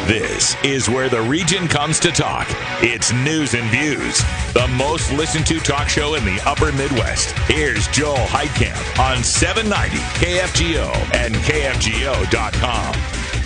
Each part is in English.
This is where the region comes to talk. It's News and Views, the most listened to talk show in the upper Midwest. Here's Joel Heitkamp on 790 KFGO and KFGO.com.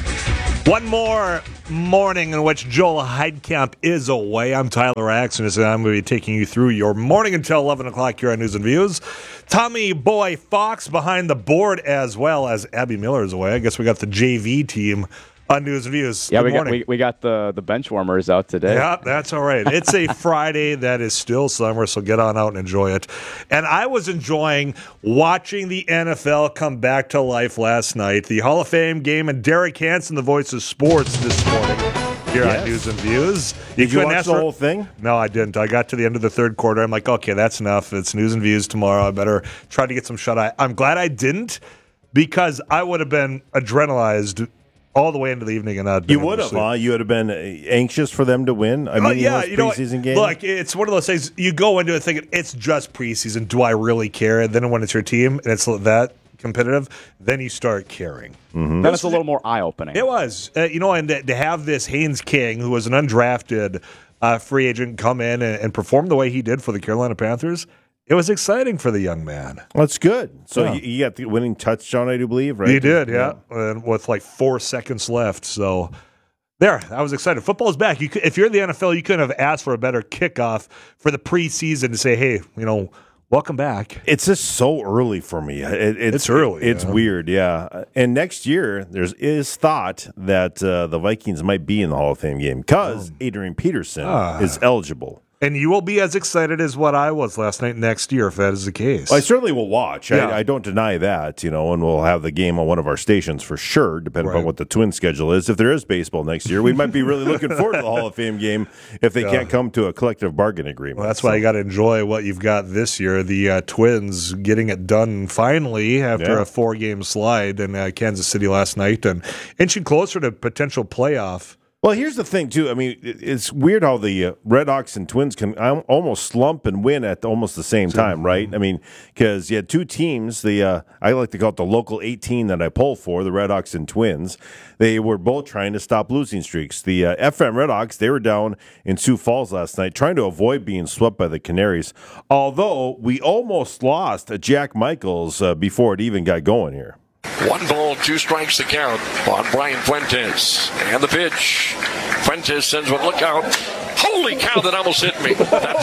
One more morning in which Joel Heitkamp is away. I'm Tyler Axon, and I'm going to be taking you through your morning until 11 o'clock here on News and Views. Tommy Boy Fox behind the board, as well as Abby Miller is away. I guess we got the JV team on News and Views. Yeah, we got the bench warmers out today. Yeah, that's all right. It's a Friday that is still summer, so get on out and enjoy it. And I was enjoying watching the NFL come back to life last night. The Hall of Fame game, and Derek Hansen, the voice of sports, this morning here on News and Views. Did you watch the whole thing? No, I didn't. I got to the end of the third quarter. I'm like, okay, that's enough. It's News and Views tomorrow. I better try to get some shut-eye. I'm glad I didn't, because I would have been adrenalized all the way into the evening, and you would have, huh? You would have been anxious for them to win. I mean, preseason game. Look, it's one of those things. You go into it thinking it's just preseason. Do I really care? And then when it's your team and it's that competitive, then you start caring. Mm-hmm. Then it's a little more eye-opening. It was, and to have this Haynes King, who was an undrafted free agent, come in and perform the way he did for the Carolina Panthers. It was exciting for the young man. That's good. So you got the winning touchdown, I do believe, right? He did, yeah. And with like 4 seconds left. So there, I was excited. Football's back. If you're in the NFL, you couldn't have asked for a better kickoff for the preseason to say, hey, welcome back. It's just so early for me. It's early. It's weird, yeah. And next year, there is thought that the Vikings might be in the Hall of Fame game because Adrian Peterson is eligible. And you will be as excited as what I was last night next year if that is the case. Well, I certainly will watch. Yeah. I don't deny that, and we'll have the game on one of our stations for sure, depending on what the Twins schedule is. If there is baseball next year, we might be really looking forward to the Hall of Fame game if they can't come to a collective bargaining agreement. Well, that's why you got to enjoy what you've got this year. The Twins getting it done finally after a 4-game slide in Kansas City last night and inching closer to potential playoff. Well, here's the thing, too. I mean, it's weird how the Red Hawks and Twins can almost slump and win at almost the same time, right? I mean, because you had two teams, I like to call it the local 18 that I pull for, the Red Hawks and Twins. They were both trying to stop losing streaks. The FM Red Hawks, they were down in Sioux Falls last night, trying to avoid being swept by the Canaries, although we almost lost Jack Michaels before it even got going here. 1 ball, 2 strikes to count on Brian Fuentes. And the pitch. Fuentes sends one, look out. Holy cow, that almost hit me.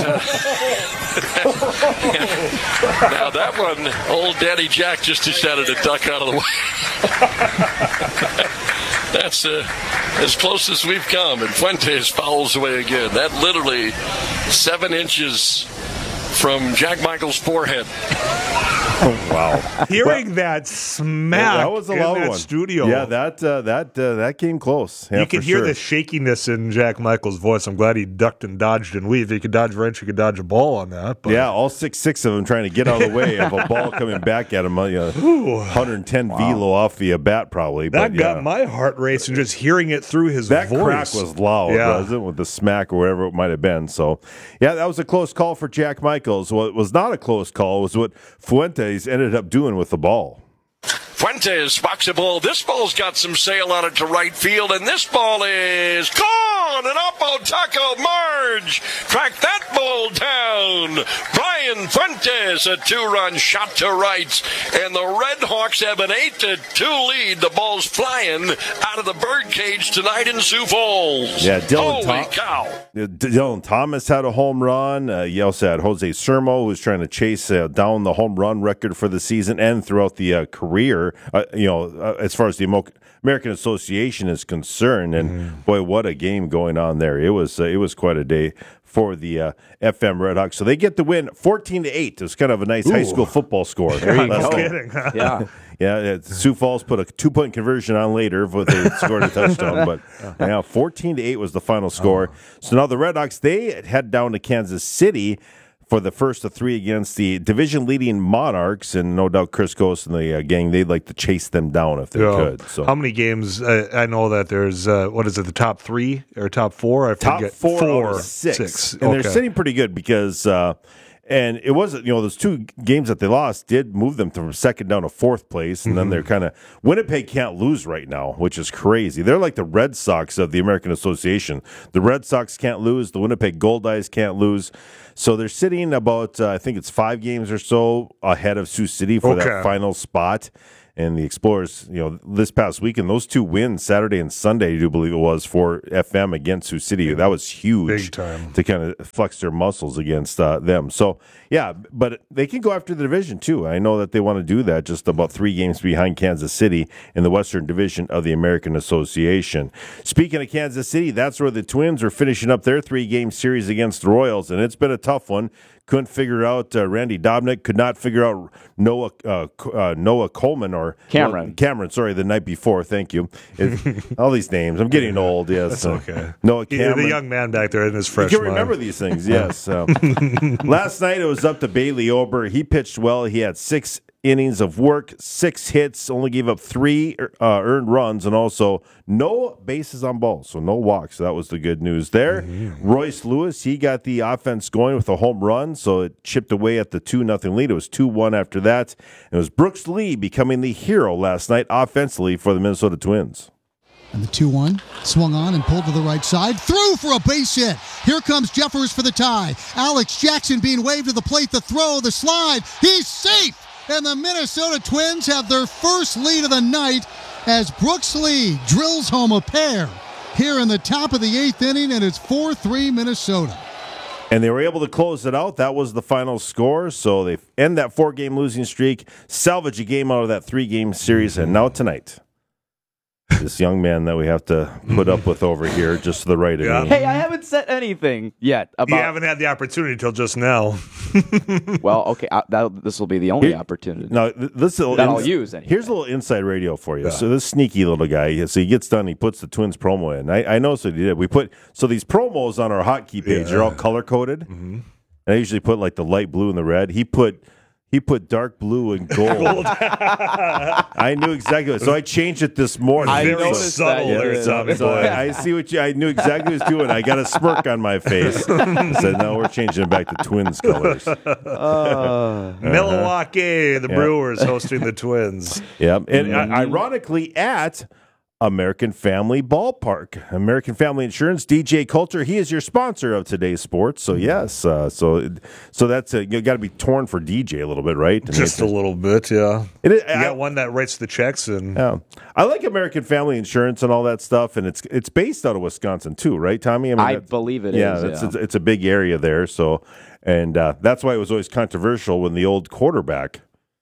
Now that one, old Daddy Jack just decided to duck out of the way. That's as close as we've come. And Fuentes fouls away again. That literally 7 inches from Jack Michael's forehead. Oh, wow. Hearing that smack that was a loud in that one. studio. Yeah, that came close. Yeah, you could hear the shakiness in Jack Michael's voice. I'm glad he ducked and dodged and weaved. He could dodge a wrench, he could dodge a ball on that. But. Yeah, all 6'6" of them trying to get out of the way of a ball coming back at him. 110 velo off the bat probably. That got my heart racing just hearing it through his voice. That crack was loud, wasn't it, with the smack or whatever it might have been. So, yeah, that was a close call for Jack Michaels. What was not a close call was what Fuentes ended up doing with the ball. Fuentes box a ball. This ball's got some sail on it to right field, and this ball is gone. And up Taco Marge tracked that ball down. Brian Fuentes, a 2-run shot to right, and the Red Hawks have an 8-2 lead. The ball's flying out of the birdcage tonight in Sioux Falls. Yeah, Holy cow. Dylan Thomas had a home run. You also had Jose Sermo, who was trying to chase down the home run record for the season and throughout the career. As far as the American Association is concerned, and boy, what a game going on there! It was quite a day for the FM Red Hawks. So they get the win, 14-8. It was kind of a nice high school football score. There you go. Kidding, huh? Yeah. Yeah, Sioux Falls put a 2-point conversion on later, but they scored a touchdown. But 14-8 was the final score. So now the Red Hawks, they head down to Kansas City for the first of 3 against the division-leading Monarchs, and no doubt Chris Ghost and the gang, they'd like to chase them down if they could. So, how many games? I know that there's, the top 3 or top 4? I forget. Top 4 out of 6. And they're sitting pretty good because And it wasn't, those two games that they lost did move them from second down to fourth place. And then they're kind of, Winnipeg can't lose right now, which is crazy. They're like the Red Sox of the American Association. The Red Sox can't lose. The Winnipeg Goldeyes can't lose. So they're sitting about, I think it's 5 games or so ahead of Sioux City for that final spot. And the Explorers, this past weekend, those 2 wins, Saturday and Sunday, I do believe it was, for FM against Sioux City. That was huge. Big time. To kind of flex their muscles against them. So, yeah, but they can go after the division, too. I know that they want to do that, just about 3 games behind Kansas City in the Western Division of the American Association. Speaking of Kansas City, that's where the Twins are finishing up their 3-game series against the Royals, and it's been a tough one. Couldn't figure out Randy Dobnak. Could not figure out Noah Coleman or Cameron. Sorry, the night before. Thank you. All these names. I'm getting old. Yes, that's okay. Noah Cameron, the young man back there in his fresh. You can remember these things. Yes. Last night it was up to Bailey Ober. He pitched well. He had 6 innings of work, 6 hits, only gave up 3 earned runs, and also no bases on balls, so no walks. So that was the good news there. Royce Lewis, he got the offense going with a home run, so it chipped away at the 2-0 lead. It was 2-1 after that. It was Brooks Lee becoming the hero last night offensively for the Minnesota Twins. And the 2-1 swung on and pulled to the right side. Through for a base hit. Here comes Jeffers for the tie. Alex Jackson being waved to the plate. The throw, the slide. He's safe! And the Minnesota Twins have their first lead of the night as Brooks Lee drills home a pair here in the top of the 8th inning, and it's 4-3 Minnesota. And they were able to close it out. That was the final score. So they end that 4-game losing streak, salvage a game out of that 3-game series, and now tonight, this young man that we have to put up with over here just to the right of me. Hey, I haven't said anything yet about... You haven't had the opportunity until just now. Well, okay, this will be the only opportunity. No, this that I'll use anyway. Here's a little inside radio for you. Yeah. So this sneaky little guy, so he gets done, he puts the Twins promo in. I know, so he did. We put these promos on our hotkey page. They're all color coded. And I usually put like the light blue and the red. He put dark blue and gold. I knew exactly. So I changed it this morning. I noticed subtle there, so I see what I knew exactly what he was doing. I got a smirk on my face. I said, no, we're changing it back to Twins colors. Milwaukee, the Brewers hosting the Twins. Yep. And ironically at American Family Ballpark. American Family Insurance, DJ Coulter, he is your sponsor of today's sports. So, yes. So that's you got to be torn for DJ a little bit, right? Just a little bit, yeah. You got one that writes the checks. Yeah. I like American Family Insurance and all that stuff, and it's based out of Wisconsin too, right, Tommy? I believe it is. It's a big area there. So, and that's why it was always controversial when the old quarterback,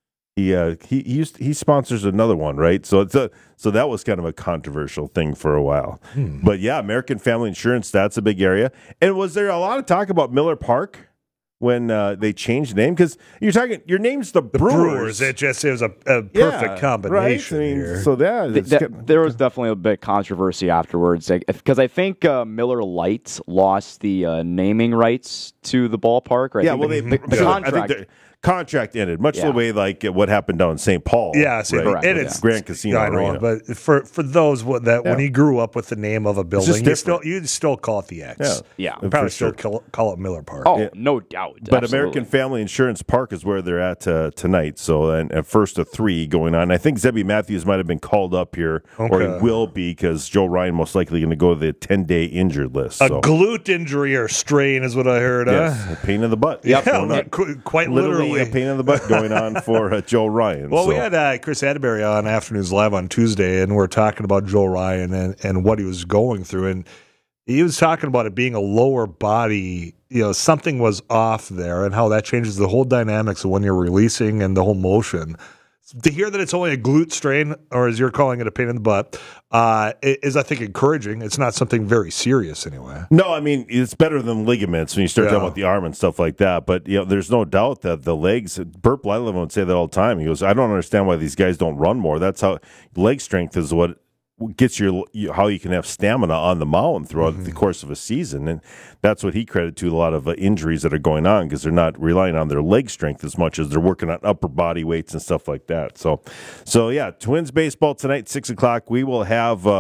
he sponsors another one, right? So so that was kind of a controversial thing for a while. But yeah, American Family Insurance, that's a big area. And was there a lot of talk about Miller Park when they changed the name? Because your name's the Brewers. It was a perfect combination, right? here. So there was definitely a bit of controversy afterwards, because I think Miller Lite lost the naming rights to the ballpark. Right? Yeah, well, the contract. Contract ended, much the way like what happened down in St. Paul. Yeah, right? And it's Grand Casino Arena. But for those when he grew up with the name of a building, you still call it the X. Yeah. You probably still call it Miller Park. Oh, no doubt. But Absolutely. American Family Insurance Park is where they're at tonight. So and first of 3 going on. I think Zebby Matthews might have been called up here, or he will be, because Joe Ryan most likely going to go to the 10-day injured list. A glute injury or strain is what I heard. Yes, a pain in the butt. Yep. Quite literally. A pain in the butt going on for Joe Ryan. Well, we had Chris Atterbury on Afternoons Live on Tuesday, and we're talking about Joe Ryan and what he was going through. And he was talking about it being a lower body, something was off there, and how that changes the whole dynamics of when you're releasing and the whole motion. To hear that it's only a glute strain, or as you're calling it, a pain in the butt, is, I think, encouraging. It's not something very serious anyway. No, I mean, it's better than ligaments when you start talking about the arm and stuff like that. But, there's no doubt that the legs, Burt Blyleven would say that all the time. He goes, I don't understand why these guys don't run more. That's how leg strength is what gets how you can have stamina on the mound throughout the course of a season. And that's what he credited to a lot of injuries that are going on, because they're not relying on their leg strength as much as they're working on upper body weights and stuff like that. So yeah, Twins baseball tonight, 6 o'clock. We will have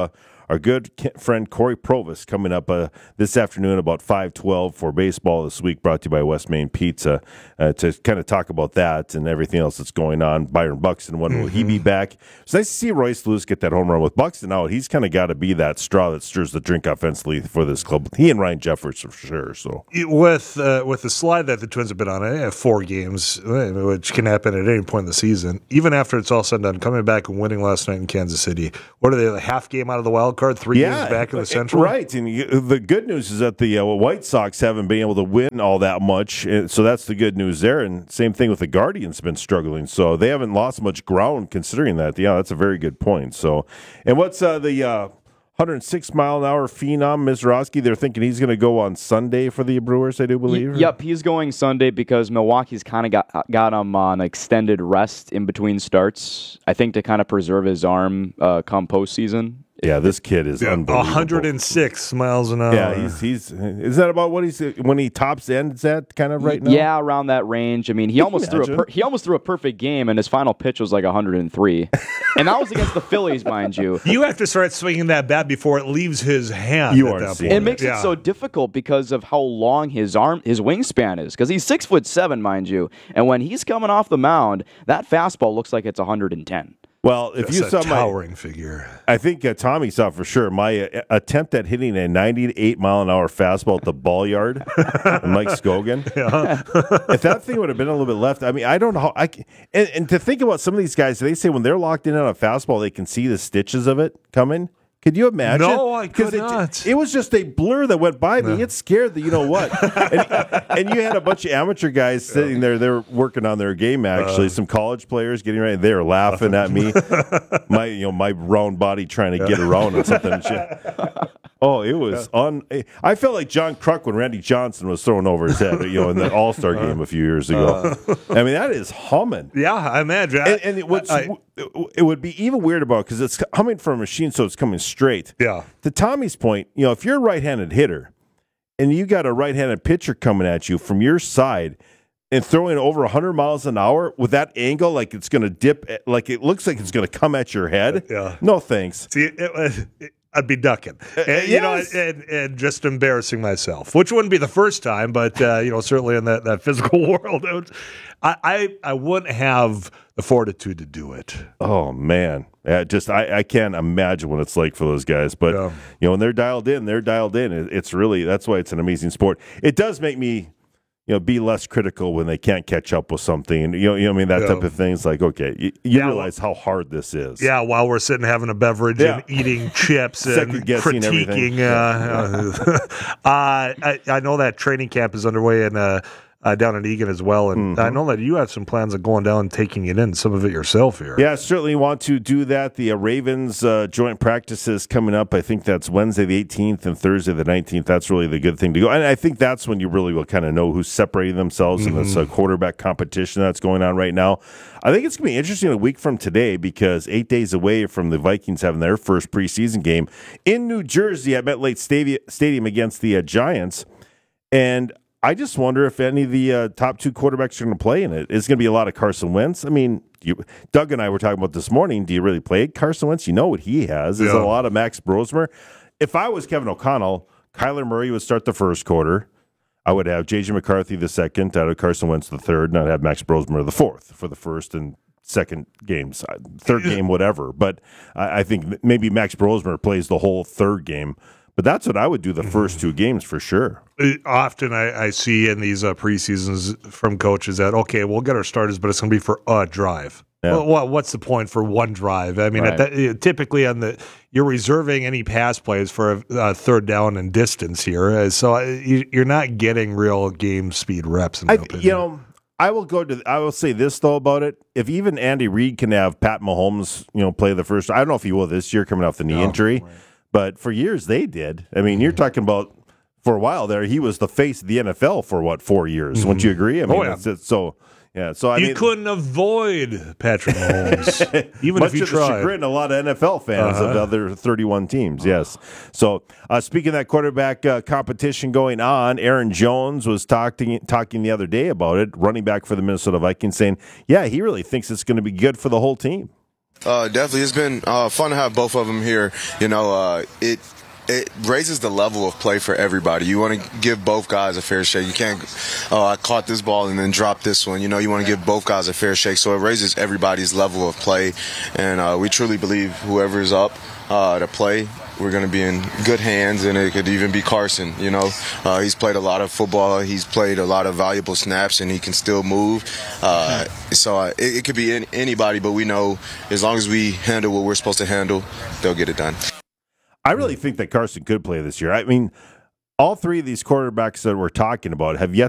our good friend Corey Provis coming up this afternoon about 5:12 for baseball this week, brought to you by West Main Pizza, to kind of talk about that and everything else that's going on. Byron Buxton, when will he be back? It's nice to see Royce Lewis get that home run. With Buxton out, he's kind of got to be that straw that stirs the drink offensively for this club. He and Ryan Jeffers for sure. So with the slide that the Twins have been on, they have 4 games, which can happen at any point in the season. Even after it's all said and done, coming back and winning last night in Kansas City. What are they, a half game out of the wild card, 3 games back in the Central? Right, and the good news is that the White Sox haven't been able to win all that much, so that's the good news there. And same thing with the Guardians, been struggling, so they haven't lost much ground considering that. Yeah, that's a very good point. So, and what's the 106-mile-an-hour phenom, Mizrachi? They're thinking he's going to go on Sunday for the Brewers, I do believe. Yep, he's going Sunday because Milwaukee's kind of got him on extended rest in between starts, I think to kind of preserve his arm come postseason. Yeah, this kid is unbelievable. 106 miles an hour. Yeah, he's is that about what he's when he tops ends at kind of right now? Yeah, around that range. I mean, he almost threw a perfect game, and his final pitch was like 103, and that was against the Phillies, mind you. You have to start swinging that bat before it leaves his hand. You at are that seeing point. It makes it so difficult because of how long his wingspan is. Because he's 6'7", mind you, and when he's coming off the mound, that fastball looks like it's 110. Well, if you saw towering figure, I think Tommy saw for sure my attempt at hitting a 98-mile-an-hour fastball at the ball yard, Mike Scogan. Yeah. If that thing would have been a little bit left, I mean, I don't know how. And to think about some of these guys, they say when they're locked in on a fastball, they can see the stitches of it coming. Could you imagine? No, I could not. It was just a blur that went by me. It scared the you know what. and you had a bunch of amateur guys sitting there. They're working on their game, actually. Some college players getting ready. They were laughing at me. My round body trying to get around and something. Oh, it was I felt like John Kruk when Randy Johnson was thrown over his head, in the All-Star game a few years ago. I mean, that is humming. Yeah, I imagine. And it would be even weird about because it's coming from a machine, so it's coming straight. Yeah. To Tommy's point, if you're a right-handed hitter and you got a right-handed pitcher coming at you from your side and throwing over 100 miles an hour with that angle, like it's going to dip, like it looks like it's going to come at your head. Yeah. No thanks. See, I'd be ducking, and just embarrassing myself, which wouldn't be the first time, but certainly in that physical world, I wouldn't have the fortitude to do it. Oh man, I can't imagine what it's like for those guys. But when they're dialed in, It's really that's why it's an amazing sport. It does make me. Be less critical when they can't catch up with something. That type of thing. It's like, okay, you realize how hard this is. Yeah, while we're sitting having a beverage and eating chips and critiquing. I know that training camp is underway down in Egan as well, and I know that you have some plans of going down and taking it in, some of it yourself here. Yeah, certainly want to do that. The Ravens joint practices coming up. I think that's Wednesday the 18th and Thursday the 19th. That's really the good thing to go. And I think that's when you really will kind of know who's separating themselves in this quarterback competition that's going on right now. I think it's going to be interesting a week from today because 8 days away from the Vikings having their first preseason game in New Jersey at MetLife Stadium against the Giants. And I just wonder if any of the top 2 quarterbacks are going to play in it. It's going to be a lot of Carson Wentz. I mean, Doug and I were talking about this morning. Do you really play Carson Wentz? You know what he has. There's a lot of Max Brosmer. If I was Kevin O'Connell, Kyler Murray would start the first quarter. I would have J.J. McCarthy the second, out of Carson Wentz the third, and I'd have Max Brosmer the fourth for the first and second games. Third game, whatever. But I think maybe Max Brosmer plays the whole third game. But that's what I would do the first 2 games for sure. Often I see in these preseasons from coaches that, okay, we'll get our starters, but it's going to be for a drive. Yeah. Well, what's the point for one drive? I mean, typically you're reserving any pass plays for a third down and distance here. So you're not getting real game speed reps. I will say this, though, about it. If even Andy Reid can have Pat Mahomes, play the first, I don't know if he will this year coming off the knee injury. Right. But for years they did. I mean, you're talking about for a while there, he was the face of the NFL for 4 years? Wouldn't you agree? I mean, So you couldn't avoid Patrick Mahomes, even if you tried. Much of the chagrin a lot of NFL fans of the other 31 teams. Yes. So speaking of that quarterback competition going on, Aaron Jones was talking the other day about it. Running back for the Minnesota Vikings, saying, "Yeah, he really thinks it's going to be good for the whole team." Definitely. It's been fun to have both of them here. You know, it raises the level of play for everybody. You want to give both guys a fair shake. You can't, I caught this ball and then drop this one. You know, you want to give both guys a fair shake. So it raises everybody's level of play. And we truly believe whoever's up to play, we're going to be in good hands, and it could even be Carson. You know, he's played a lot of football. He's played a lot of valuable snaps, and he can still move. So it could be anybody, but we know as long as we handle what we're supposed to handle, they'll get it done. I really think that Carson could play this year. I mean, all three of these quarterbacks that we're talking about have yet